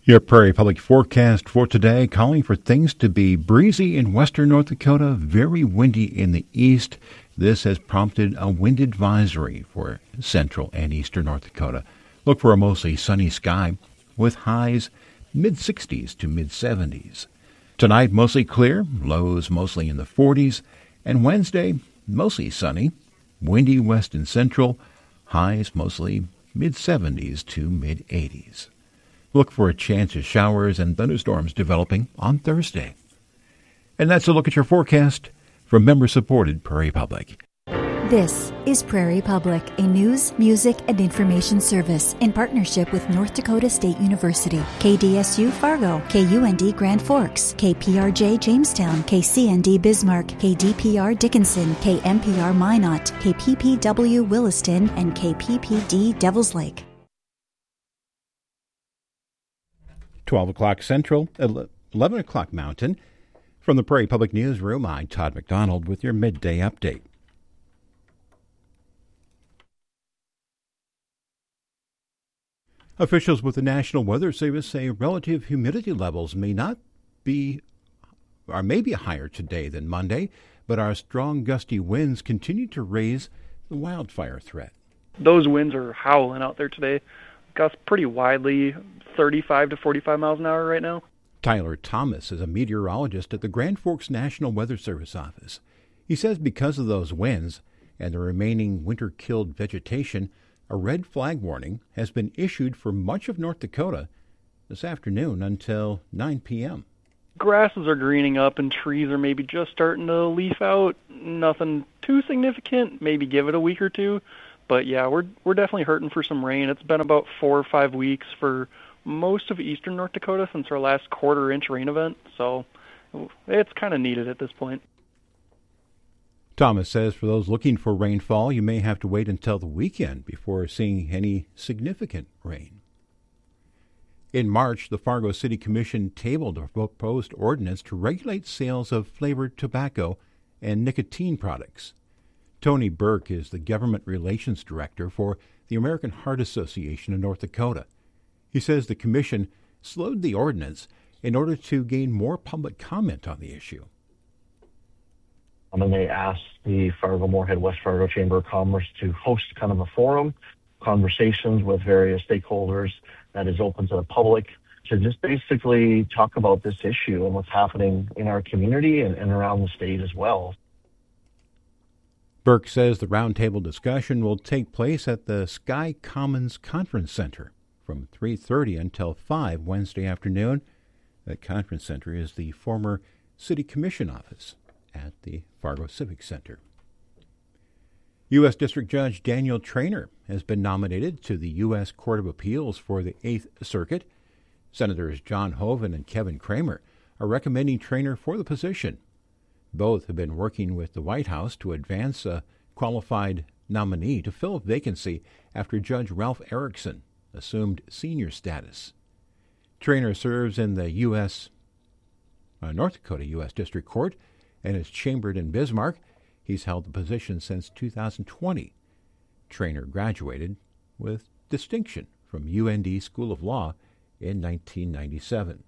Your Prairie Public forecast for today calling for things to be breezy in western North Dakota, very windy in the east. This has prompted a wind advisory for central and eastern North Dakota. Look for a mostly sunny sky with highs mid-60s to mid-70s. Tonight, mostly clear, lows mostly in the 40s, and Wednesday, mostly sunny, windy west and central, highs mostly mid-70s to mid-80s. Look for a chance of showers and thunderstorms developing on Thursday. And that's a look at your forecast from member-supported Prairie Public. This is Prairie Public, a news, music, and information service in partnership with North Dakota State University, KDSU Fargo, KUND Grand Forks, KPRJ Jamestown, KCND Bismarck, KDPR Dickinson, KMPR Minot, KPPW Williston, and KPPD Devils Lake. 12 o'clock Central, 11 o'clock Mountain. From the Prairie Public Newsroom, I'm Todd McDonald with your midday update. Officials with the National Weather Service say relative humidity levels may be higher today than Monday, but our strong gusty winds continue to raise the wildfire threat. Those winds are howling out there today. Gusts pretty widely, 35 to 45 miles an hour right now. Tyler Thomas is a meteorologist at the Grand Forks National Weather Service office. He says because of those winds and the remaining winter-killed vegetation, a red flag warning has been issued for much of North Dakota this afternoon until 9 p.m. Grasses are greening up and trees are maybe just starting to leaf out. Nothing too significant. Maybe give it a week or two. But yeah, we're definitely hurting for some rain. It's been about 4 or 5 weeks for most of eastern North Dakota since our last quarter-inch rain event. So it's kind of needed at this point. Thomas says for those looking for rainfall, you may have to wait until the weekend before seeing any significant rain. In March, the Fargo City Commission tabled a proposed ordinance to regulate sales of flavored tobacco and nicotine products. Tony Burke is the Government Relations Director for the American Heart Association of North Dakota. He says the commission slowed the ordinance in order to gain more public comment on the issue. And they asked the Fargo-Moorhead West Fargo Chamber of Commerce to host kind of a forum, conversations with various stakeholders that is open to the public to just basically talk about this issue and what's happening in our community and around the state as well. Burke says the roundtable discussion will take place at the Sky Commons Conference Center from 3:30 until 5 Wednesday afternoon. That conference center is the former City Commission office at the Fargo Civic Center. U.S. District Judge Daniel Traynor has been nominated to the U.S. Court of Appeals for the Eighth Circuit. Senators John Hoeven and Kevin Cramer are recommending Traynor for the position. Both have been working with the White House to advance a qualified nominee to fill a vacancy after Judge Ralph Erickson assumed senior status. Traynor serves in the North Dakota U.S. District Court and is chambered in Bismarck. He's held the position since 2020. Traynor graduated with distinction from UND School of Law in 1997.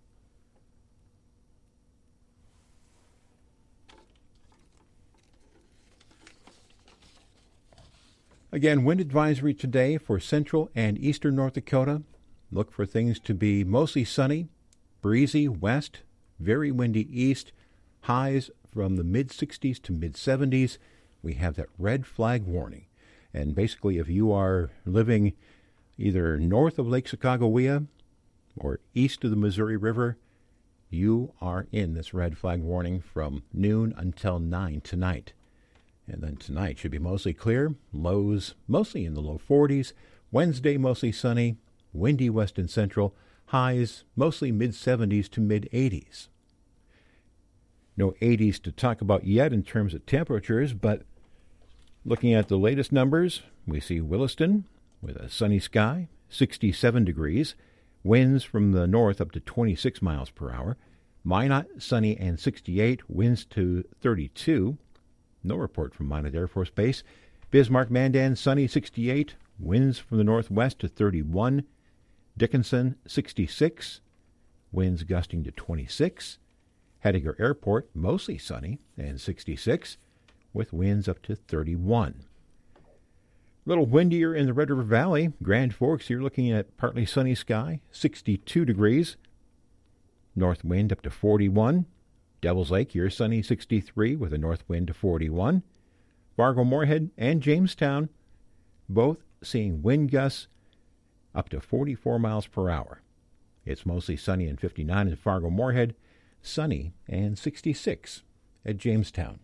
Again, wind advisory today for central and eastern North Dakota. Look for things to be mostly sunny, breezy west, very windy east, highs from the mid-60s to mid-70s. We have that red flag warning. And basically, if you are living either north of Lake Sacagawea or east of the Missouri River, you are in this red flag warning from noon until 9 tonight. And then tonight should be mostly clear, lows mostly in the low 40s. Wednesday, mostly sunny, windy west and central, highs mostly mid-70s to mid-80s. No 80s to talk about yet in terms of temperatures, but looking at the latest numbers, we see Williston with a sunny sky, 67 degrees, winds from the north up to 26 miles per hour. Minot, sunny and 68, winds to 32. No report from Minot Air Force Base. Bismarck, Mandan, sunny, 68, winds from the northwest to 31. Dickinson, 66, winds gusting to 26. Heidegger Airport, mostly sunny, and 66, with winds up to 31. A little windier in the Red River Valley. Grand Forks, you're looking at partly sunny sky, 62 degrees. North wind up to 41. Devil's Lake, you're sunny, 63, with a north wind to 41. Fargo-Moorhead and Jamestown, both seeing wind gusts up to 44 miles per hour. It's mostly sunny and 59 in Fargo-Moorhead, sunny and 66 at Jamestown.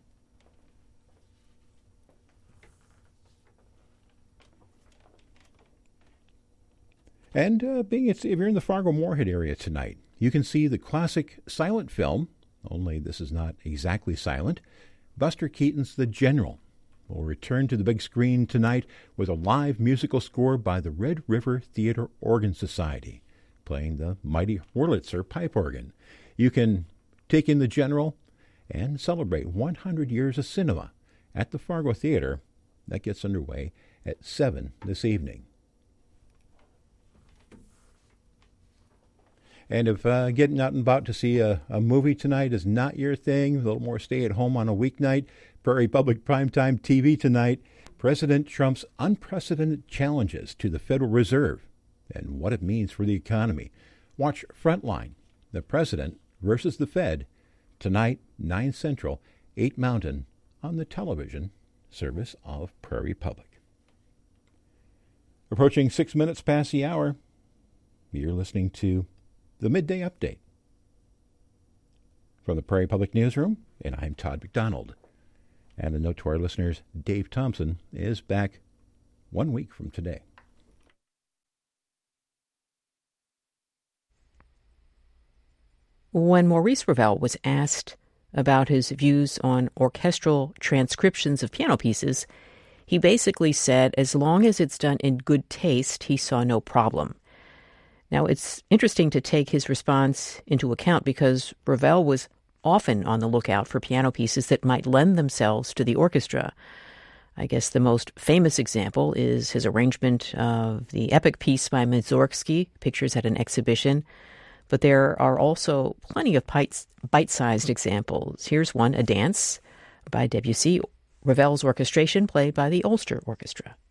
And if you're in the Fargo-Moorhead area tonight, you can see the classic silent film, only this is not exactly silent, Buster Keaton's The General. Will return to the big screen tonight with a live musical score by the Red River Theater Organ Society, playing the mighty Wurlitzer pipe organ. You can take in The General and celebrate 100 years of cinema at the Fargo Theater. That gets underway at 7 this evening. And if getting out and about to see a movie tonight is not your thing, a little more stay at home on a weeknight, Prairie Public Primetime TV tonight, President Trump's unprecedented challenges to the Federal Reserve and what it means for the economy. Watch Frontline, the President versus the Fed, tonight, 9 Central, 8 Mountain, on the television service of Prairie Public. Approaching 6 minutes past the hour, you're listening to the Midday Update from the Prairie Public Newsroom, and I'm Todd McDonald. And a note to our listeners, Dave Thompson is back 1 week from today. When Maurice Ravel was asked about his views on orchestral transcriptions of piano pieces, he basically said as long as it's done in good taste, he saw no problem. Now, it's interesting to take his response into account because Ravel was often on the lookout for piano pieces that might lend themselves to the orchestra. I guess the most famous example is his arrangement of the epic piece by Mussorgsky, Pictures at an Exhibition. But there are also plenty of bite-sized examples. Here's one, A Dance by Debussy, Ravel's orchestration played by the Ulster Orchestra.